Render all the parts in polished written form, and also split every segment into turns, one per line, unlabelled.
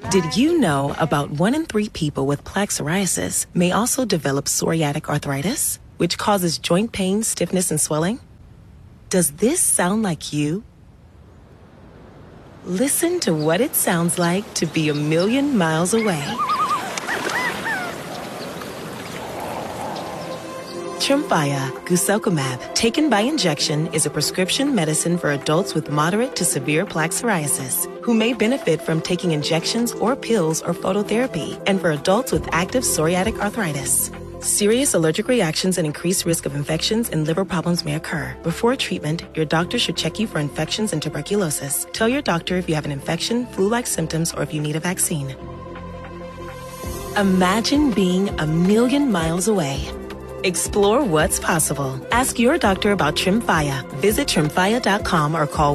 Did you know about 1 in 3 people with plaque psoriasis may also develop psoriatic arthritis, which causes joint pain, stiffness, and swelling? Does this sound like you? Listen to what it sounds like to be a million miles away. Tremfya guselkumab, taken by injection, is a prescription medicine for adults with moderate to severe plaque psoriasis who may benefit from taking injections or pills or phototherapy, and for adults with active psoriatic arthritis. Serious allergic reactions and increased risk of infections and liver problems may occur. Before treatment, your doctor should check you for infections and tuberculosis. Tell your doctor if you have an infection, flu-like symptoms, or if you need a vaccine. Imagine being a million miles away. Explore what's possible. Ask your doctor about Tremfya. Visit Tremfya.com or call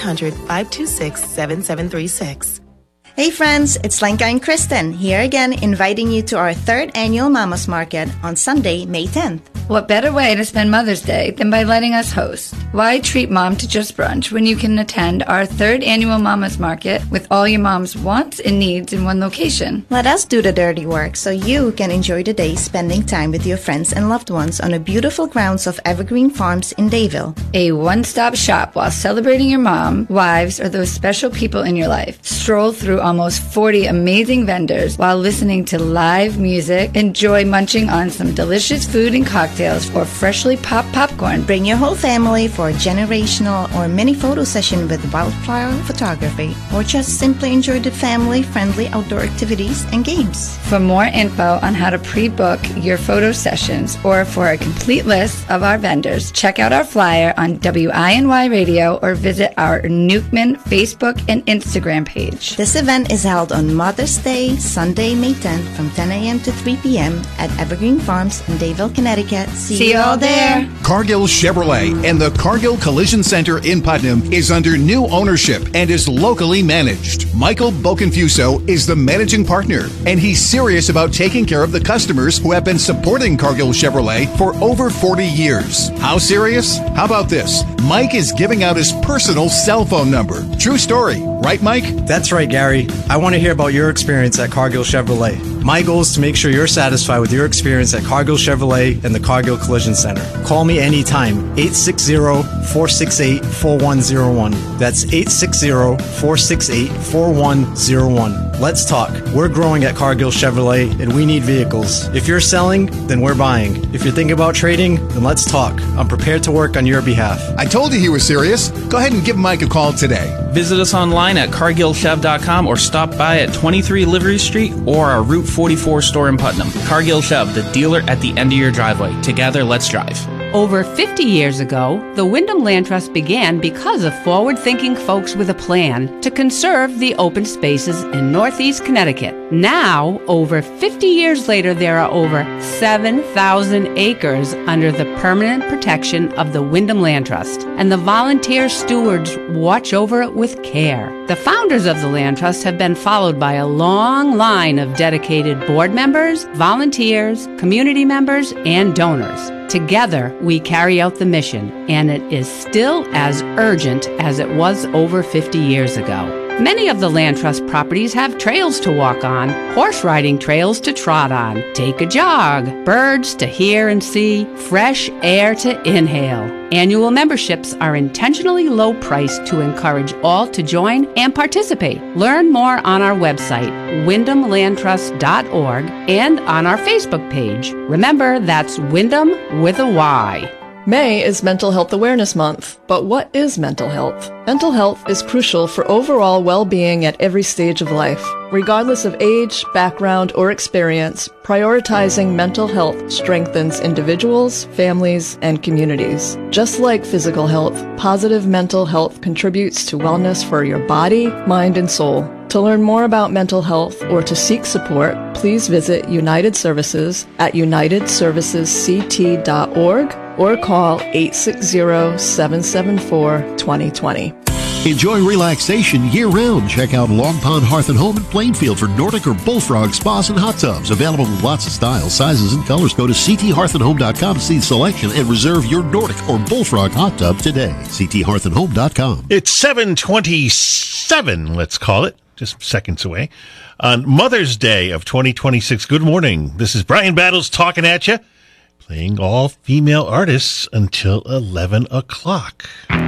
1-800-526-7736.
Hey friends, it's Lenka and Kristen here again, inviting you to our 3rd annual Mama's Market on Sunday, May 10th.
What better way to spend Mother's Day than by letting us host? Why treat mom to just brunch when you can attend our 3rd annual Mama's Market with all your mom's wants and needs in one location?
Let us do the dirty work so you can enjoy the day spending time with your friends and loved ones on the beautiful grounds of Evergreen Farms in Dayville.
A one-stop shop while celebrating your mom, wives, or those special people in your life. Stroll through almost 40 amazing vendors while listening to live music. Enjoy munching on some delicious food and cocktails or freshly popped popcorn.
Bring your whole family for a generational or mini photo session with wildflower photography, or just simply enjoy the family-friendly outdoor activities and games.
For more info on how to pre-book your photo sessions or for a complete list of our vendors, check out our flyer on WINY Radio or visit our Newkman Facebook and Instagram page.
This event is held on Mother's Day, Sunday, May 10th from 10 a.m. to 3 p.m. at Evergreen Farms in Dayville, Connecticut. See you all there.
Cargill Chevrolet and the Cargill Collision Center in Putnam is under new ownership and is locally managed. Michael Boconfuso is the managing partner, and he's serious about taking care of the customers who have been supporting Cargill Chevrolet for over 40 years. How serious? How about this? Mike is giving out his personal cell phone number. True story, right, Mike?
That's right, Gary. I want to hear about your experience at Cargill Chevrolet. My goal is to make sure you're satisfied with your experience at Cargill Chevrolet and the Cargill Collision Center. Call me anytime, 860-468-4101. That's 860-468-4101. Let's talk. We're growing at Cargill Chevrolet, and we need vehicles. If you're selling, then we're buying. If you're thinking about trading, then let's talk. I'm prepared to work on your behalf.
I told you he was serious. Go ahead and give Mike a call today.
Visit us online at cargillchev.com or stop by at 23 Livery Street or our Route 44 store in Putnam. Cargill Chev, the dealer at the end of your driveway. Together, let's drive.
Over 50 years ago, the Wyndham Land Trust began because of forward-thinking folks with a plan to conserve the open spaces in Northeast Connecticut. Now, over 50 years later, there are over 7,000 acres under the permanent protection of the Wyndham Land Trust, and the volunteer stewards watch over it with care. The founders of the Land Trust have been followed by a long line of dedicated board members, volunteers, community members, and donors. Together, we carry out the mission, and it is still as urgent as it was over 50 years ago. Many of the Land Trust properties have trails to walk on, horse riding trails to trot on, take a jog, birds to hear and see, fresh air to inhale. Annual memberships are intentionally low priced to encourage all to join and participate. Learn more on our website, wyndhamlandtrust.org, and on our Facebook page. Remember, that's Wyndham with a Y.
May is Mental Health Awareness Month, but what is mental health? Mental health is crucial for overall well-being at every stage of life. Regardless of age, background, or experience, prioritizing mental health strengthens individuals, families, and communities. Just like physical health, positive mental health contributes to wellness for your body, mind, and soul. To learn more about mental health or to seek support, please visit United Services at unitedservicesct.org or call 860-774-2020.
Enjoy relaxation year-round. Check out Long Pond Hearth and Home in Plainfield for Nordic or Bullfrog spas and hot tubs. Available in lots of styles, sizes, and colors. Go to cthearthandhome.com to see the selection and reserve your Nordic or Bullfrog hot tub today. cthearthandhome.com.
It's 7:27, let's call it. just seconds away. On Mother's Day of 2026, good morning. This is Brian Battles talking at you, playing all female artists until 11 o'clock.